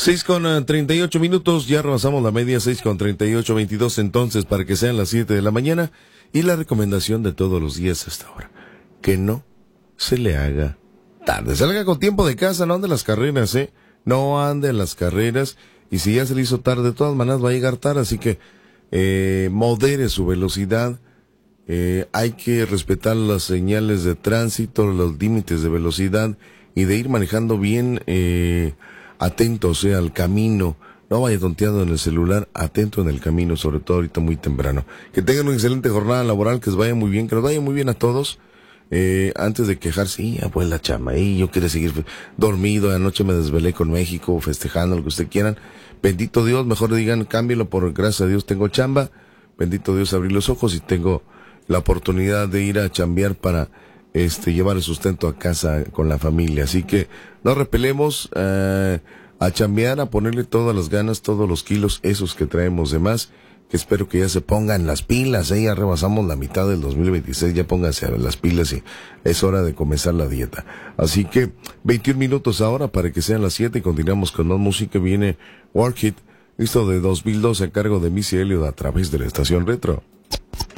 6:38, ya rebasamos la media, 6:38, 22 entonces, para que sean las 7 de la mañana. Y la recomendación de todos los días hasta ahora, que no se le haga tarde. Salga con tiempo de casa, no ande las carreras, no ande las carreras. Y si ya se le hizo tarde, de todas maneras va a llegar tarde, así que modere su velocidad. Hay que respetar las señales de tránsito, los límites de velocidad y de ir manejando bien, atento, al camino. No vaya tonteando en el celular, atento en el camino, sobre todo ahorita muy temprano. Que tengan una excelente jornada laboral, que les vaya muy bien, que nos vaya muy bien a todos. Antes de quejarse, ya pues la chama, yo quería seguir dormido, anoche me desvelé con México, festejando, lo que usted quieran. Bendito Dios, mejor digan, cámbielo por gracias a Dios tengo chamba. Bendito Dios, abrí los ojos y tengo la oportunidad de ir a chambear para llevar el sustento a casa con la familia. Así que no repelemos, a chambear, a ponerle todas las ganas, todos los kilos, esos que traemos de más, que espero que ya se pongan las pilas, ya rebasamos la mitad del 2026, ya pónganse a las pilas y es hora de comenzar la dieta. Así que 21 minutos ahora para que sean las 7 y continuamos con más música. Viene Work It, esto de 2002 a cargo de Missy Elliott a través de la estación Retro.